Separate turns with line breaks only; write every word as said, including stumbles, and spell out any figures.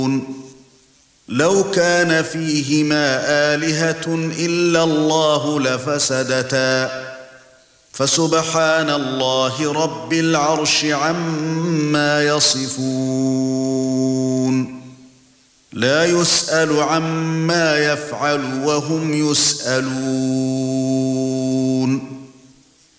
لو كان فيهما آلهة إلا الله لفسدتا فسبحان الله رب العرش عما يصفون لا يسأل عما يفعل وهم يسألون